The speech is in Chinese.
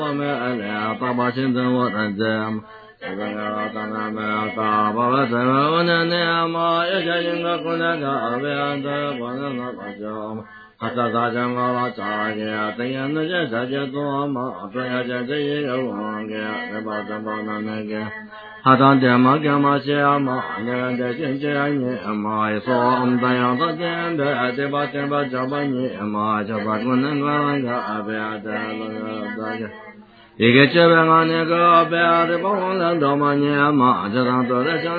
我们爱了大把心等我等着。这个当然没有大把了，这个我能那么一家人个姑娘个别的我能那个叫。他大家我了家的，这样的人这就多嘛，这样这一个王个，这把那个。他当爹妈干嘛写嘛，人家亲戚你嘛，一说这样的点的，这把叫把你嘛，就把我能个别的那个。一个这边啊那个别的把我能到嘛你嘛，就当做在讲。